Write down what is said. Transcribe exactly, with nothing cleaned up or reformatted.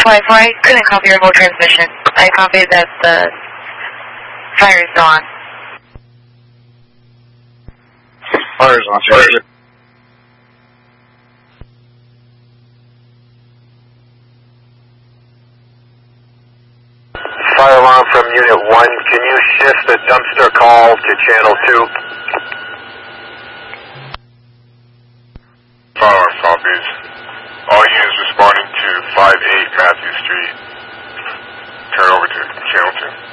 Twice, well, I couldn't copy remote transmission. I copied that the fire is still on. Fire is on, sir. Fire alarm from Unit one. Can you shift the dumpster call to Channel two? Fire alarm copies. All units responding to five eight Matthew Street. Turn over to Channel two.